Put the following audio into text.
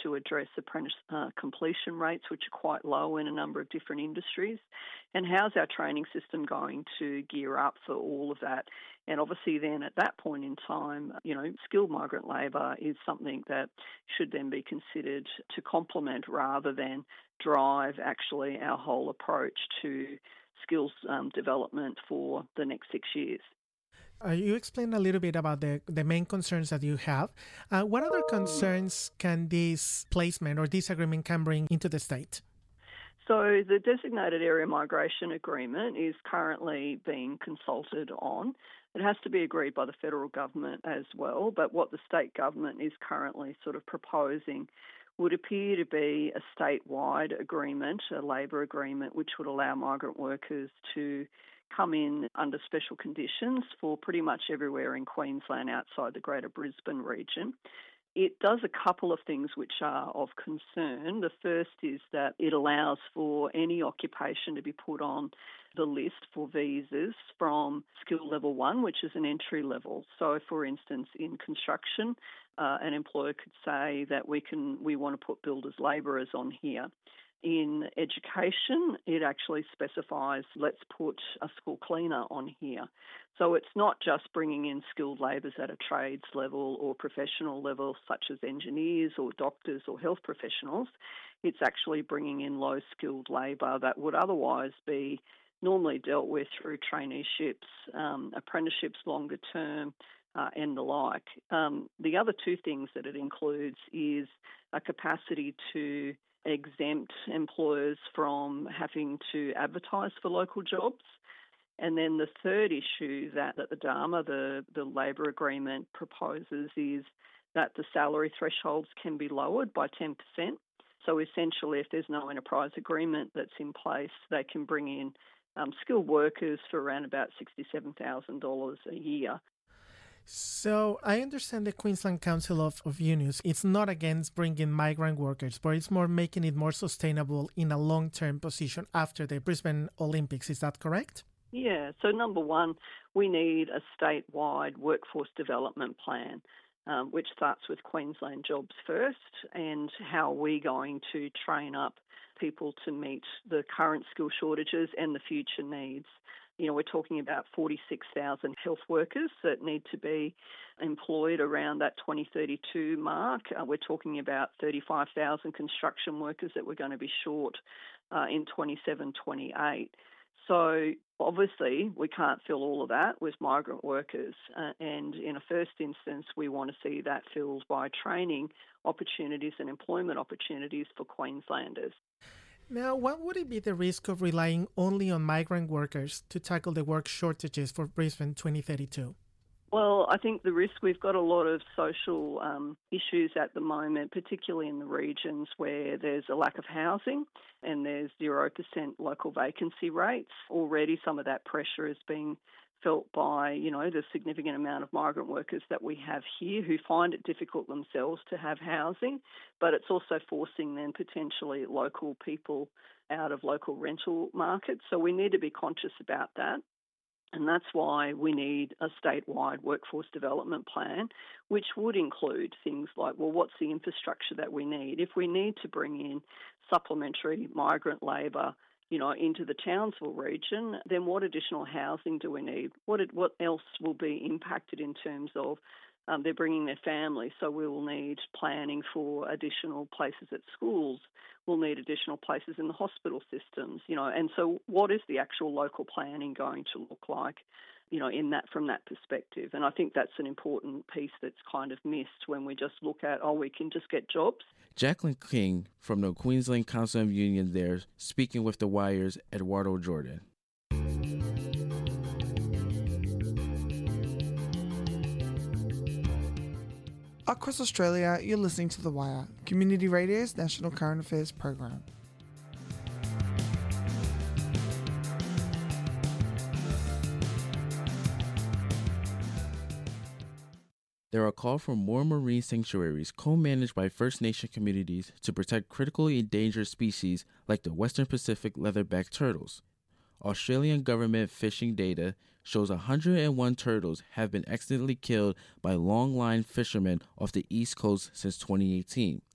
to address apprentice completion rates, which are quite low in a number of different industries, and how's our training system going to gear up for all of that. And obviously then at that point in time, skilled migrant labour is something that should then be considered to complement rather than drive actually our whole approach to skills development for the next 6 years. You explained a little bit about the main concerns that you have. What other concerns can this placement or this agreement can bring into the state? So the Designated Area Migration Agreement is currently being consulted on. It has to be agreed by the federal government as well, but what the state government is currently sort of proposing would appear to be a statewide agreement, a labour agreement, which would allow migrant workers to come in under special conditions for pretty much everywhere in Queensland outside the Greater Brisbane region. It does a couple of things which are of concern. The first is that it allows for any occupation to be put on the list for visas from skill level 1, which is an entry level. So, for instance, in construction, an employer could say that we want to put builders labourers on here. In education, it actually specifies, let's put a school cleaner on here. So it's not just bringing in skilled labourers at a trades level or professional level, such as engineers or doctors or health professionals. It's actually bringing in low-skilled labour that would otherwise be normally dealt with through traineeships, apprenticeships longer term, and the like. The other two things that it includes is a capacity to exempt employers from having to advertise for local jobs. And then the third issue that the DAMA, the labour agreement, proposes is that the salary thresholds can be lowered by 10%. So essentially, if there's no enterprise agreement that's in place, they can bring in skilled workers for around about $67,000 a year. So I understand the Queensland Council of Unions, it's not against bringing migrant workers, but it's more making it more sustainable in a long-term position after the Brisbane Olympics. Is that correct? Yeah. So number one, we need a statewide workforce development plan, which starts with Queensland Jobs First and how we're going to train up people to meet the current skill shortages and the future needs. We're talking about 46,000 health workers that need to be employed around that 2032 mark. We're talking about 35,000 construction workers that we're going to be short in 27, 28. So obviously we can't fill all of that with migrant workers. And in a first instance, we want to see that filled by training opportunities and employment opportunities for Queenslanders. Now, what would it be the risk of relying only on migrant workers to tackle the work shortages for Brisbane 2032? Well, I think the risk, we've got a lot of social issues at the moment, particularly in the regions where there's a lack of housing and there's 0% local vacancy rates. Already some of that pressure is being felt by, the significant amount of migrant workers that we have here who find it difficult themselves to have housing, but it's also forcing then potentially local people out of local rental markets. So we need to be conscious about that. And that's why we need a statewide workforce development plan, which would include things like, well, what's the infrastructure that we need? If we need to bring in supplementary migrant labour, into the Townsville region, then what additional housing do we need? What else will be impacted in terms of they're bringing their family, so we will need planning for additional places at schools. We'll need additional places in the hospital systems, and so what is the actual local planning going to look like, from that perspective? And I think that's an important piece that's kind of missed when we just look at, we can just get jobs. Jacqueline King from the Queensland Council of Unions there, speaking with The Wire's Eduardo Jordan. Across Australia, you're listening to The Wire, Community Radio's national current affairs program. There are a call for more marine sanctuaries co-managed by First Nation communities to protect critically endangered species like the Western Pacific leatherback turtles. Australian government fishing data shows 101 turtles have been accidentally killed by longline fishermen off the East Coast since 2018.